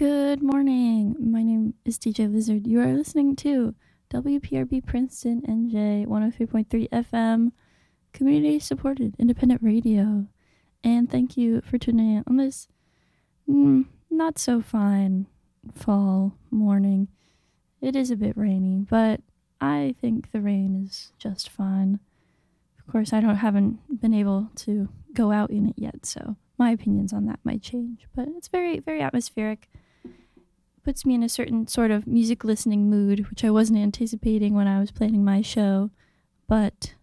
Good morning. My name is DJ Lizard. You are listening to WPRB Princeton NJ 103.3 FM, community supported independent radio. And thank you for tuning in on this not so fine fall morning. It is a bit rainy, but I think the rain is just fine. Of course, I haven't been able to go out in it yet, so my opinions on that might change. But it's very, very atmospheric. Puts me in a certain sort of music listening mood, which I wasn't anticipating when I was planning my show, but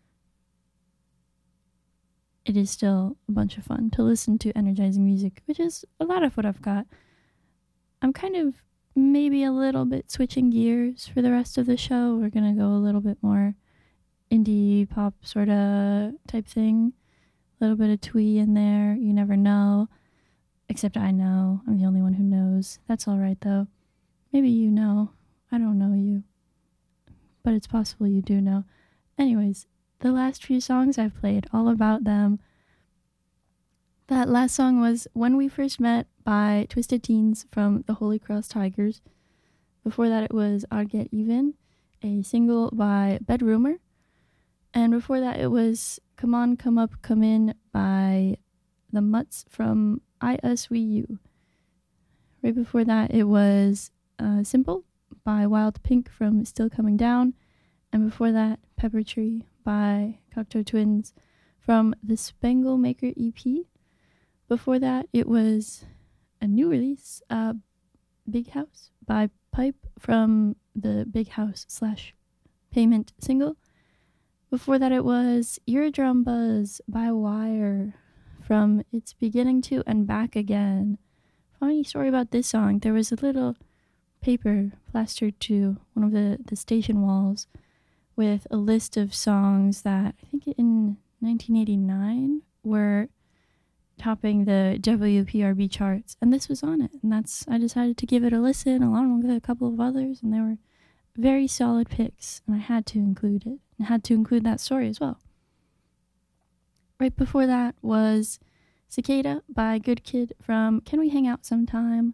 it is still a bunch of fun to listen to energizing music, which is a lot of what I've got. I'm kind of maybe a little bit switching gears for the rest of the show. We're going to go a little bit more indie pop sort of type thing. A little bit of twee in there. You never know. Except I know. I'm the only one who knows. That's all right, though. Maybe you know. I don't know you. But it's possible you do know. Anyways, the last few songs I've played, all about them. That last song was When We First Met by Twisted Teens from the Holy Cross Tigers. Before that, it was I'd Get Even, a single by Bedroomer. And before that, it was Come On, Come Up, Come In by The Mutts from I Us We You. Right before that, it was Simple by Wild Pink from Still Coming Down. And before that, Pepper Tree by Cocteau Twins from the Spangle Maker EP. Before that, it was a new release, Big House by Pipe from the Big House / Payment single. Before that, it was Eardrum Buzz by Wire from It's Beginning to and Back Again. Funny story about this song, there was a little paper plastered to one of the station walls with a list of songs that I think in 1989 were topping the WPRB charts, and this was on it. And I decided to give it a listen along with a couple of others, and they were very solid picks, and I had to include it, and had to include that story as well. Right before that was Cicada by Good Kid from Can We Hang Out Sometime?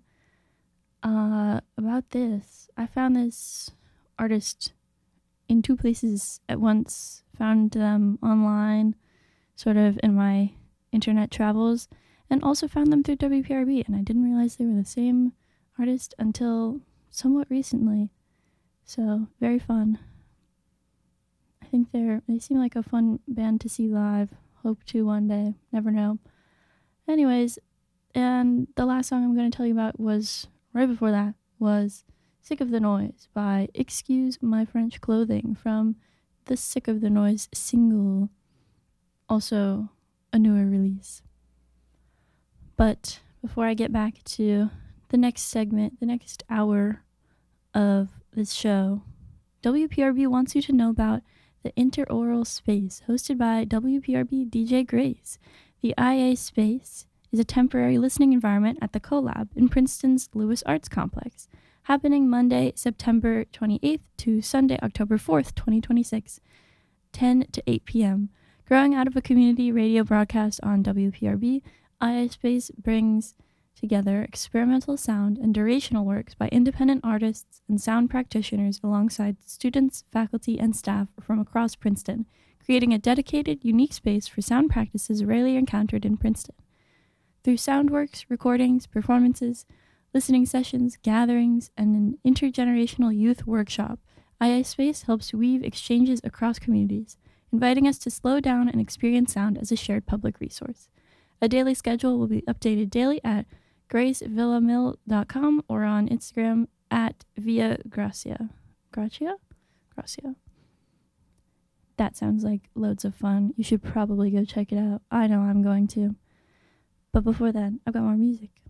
About this, I found this artist in two places at once, found them online, sort of in my internet travels, and also found them through WPRB, and I didn't realize they were the same artist until somewhat recently. So, very fun. I think they seem like a fun band to see live. Hope to one day. Never know. Anyways, and the last song I'm going to tell you about was, right before that, was Sick of the Noise by Excuse My French Clothing from the Sick of the Noise single. Also a newer release. But before I get back to the next segment, the next hour of this show, WPRB wants you to know about the Interoral Space, hosted by WPRB DJ Grace. The IA Space is a temporary listening environment at the CoLab in Princeton's Lewis Arts Complex, happening Monday, September 28th to Sunday, October 4th, 2026, 10 to 8 p.m. Growing out of a community radio broadcast on WPRB, IA Space brings together experimental sound and durational works by independent artists and sound practitioners alongside students, faculty, and staff from across Princeton, creating a dedicated, unique space for sound practices rarely encountered in Princeton. Through soundworks, recordings, performances, listening sessions, gatherings, and an intergenerational youth workshop, IA Space helps weave exchanges across communities, inviting us to slow down and experience sound as a shared public resource. A daily schedule will be updated daily at gracevillamil.com or on Instagram at Via Gracia. Gracia? That sounds like loads of fun. You should probably go check it out. I know I'm going to. But before that, I've got more music.